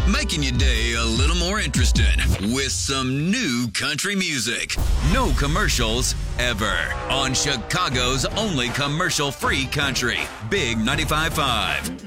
making your day a little more interesting with some new country music. No commercials ever on Chicago's only commercial-free country, Big 95.5.